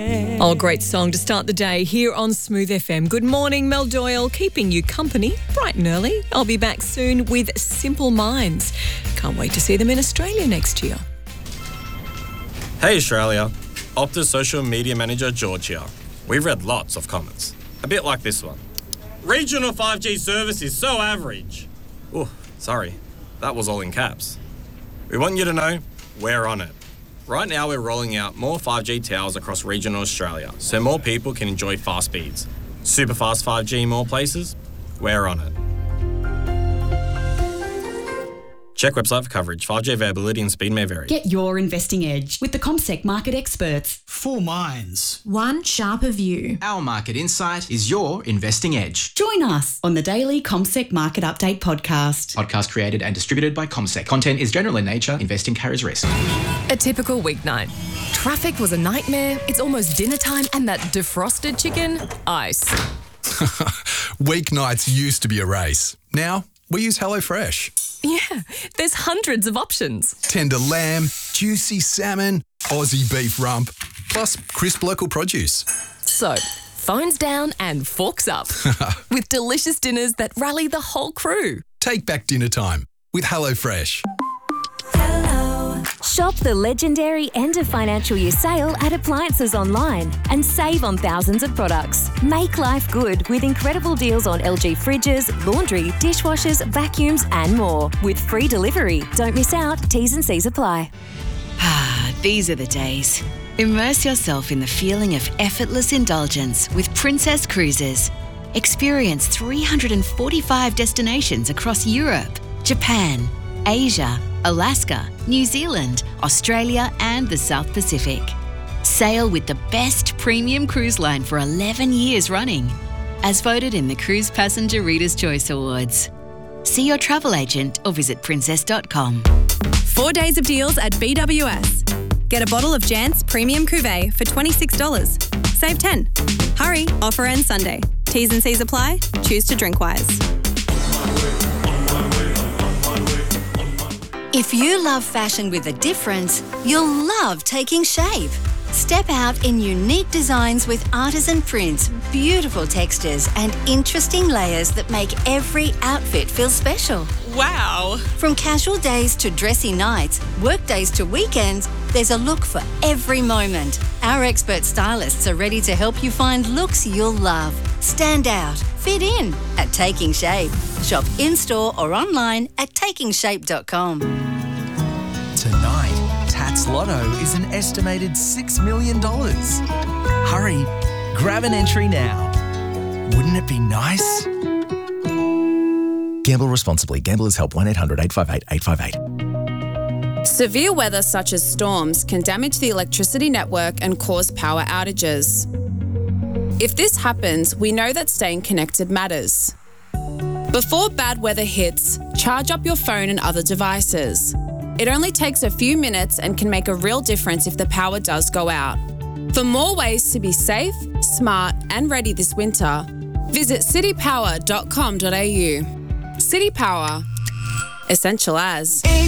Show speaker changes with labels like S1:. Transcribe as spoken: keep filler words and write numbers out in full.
S1: care.
S2: Oh, great song to start the day here on Smooth F M. Good morning, Mel Doyle, keeping you company bright and early. I'll be back soon with Simple Minds. Can't wait to see them in Australia next year.
S3: Hey Australia, Optus social media manager George here. We've read lots of comments, a bit like this one. Regional five G service is so average. Oh, sorry, that was all in caps. We want you to know we're on it. Right now we're rolling out more five G towers across regional Australia so more people can enjoy fast speeds. Super fast five G in more places? We're on it. Check website for coverage. five G availability and speed may vary.
S4: Get your investing edge with the CommSec market experts.
S5: Four minds.
S6: One sharper view.
S7: Our market insight is your investing edge.
S4: Join us on the daily CommSec Market Update podcast.
S7: Podcast created and distributed by CommSec. Content is general in nature. Investing carries risk.
S8: A typical weeknight. Traffic was a nightmare. It's almost dinner time, and that defrosted chicken, ice.
S9: Weeknights used to be a race. Now we use HelloFresh.
S8: Yeah, there's hundreds of options.
S9: Tender lamb, juicy salmon, Aussie beef rump, plus crisp local produce.
S8: So, phones down and forks up. With delicious dinners that rally the whole crew.
S9: Take back dinner time with HelloFresh.
S10: Shop the legendary end of financial year sale at Appliances Online and save on thousands of products. Make life good with incredible deals on L G fridges, laundry, dishwashers, vacuums and more. With free delivery. Don't miss out. T's and C's apply.
S11: Ah, these are the days. Immerse yourself in the feeling of effortless indulgence with Princess Cruises. Experience three hundred forty-five destinations across Europe, Japan, Asia, Alaska, New Zealand, Australia and the South Pacific. Sail with the best premium cruise line for eleven years running, as voted in the Cruise Passenger Reader's Choice Awards. See your travel agent or visit princess dot com.
S12: Four days of deals at B W S. Get a bottle of Jant's Premium Cuvée for twenty-six dollars. Save ten dollars. Hurry, offer ends Sunday. T's and C's apply. Choose to drink wise.
S11: If you love fashion with a difference, you'll love Taking Shape. Step out in unique designs with artisan prints, beautiful textures and interesting layers that make every outfit feel special.
S12: Wow!
S11: From casual days to dressy nights, work days to weekends, there's a look for every moment. Our expert stylists are ready to help you find looks you'll love. Stand out, fit in at Taking Shape. Shop in-store or online at taking shape dot com.
S13: Tonight, Tats Lotto is an estimated six million dollars. Hurry, grab an entry now. Wouldn't it be nice?
S14: Gamble responsibly. Gamblers Help one eight hundred eight five eight eight five eight.
S15: Severe weather such as storms can damage the electricity network and cause power outages. If this happens, we know that staying connected matters. Before bad weather hits, charge up your phone and other devices. It only takes a few minutes and can make a real difference if the power does go out. For more ways to be safe, smart and ready this winter, visit city power dot com dot a u. City Power. Essential as.